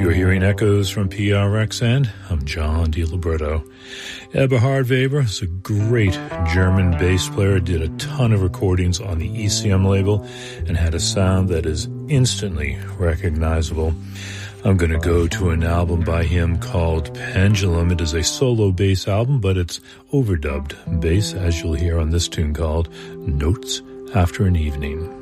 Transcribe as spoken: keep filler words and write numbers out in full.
You're hearing echoes from P R X, and I'm John DiLiberto. Eberhard Weber is a great German bass player, did a ton of recordings on the E C M label, and had a sound that is instantly recognizable. I'm going to go to an album by him called Pendulum. It is a solo bass album, but it's overdubbed bass, as you'll hear on this tune called Notes After an Evening.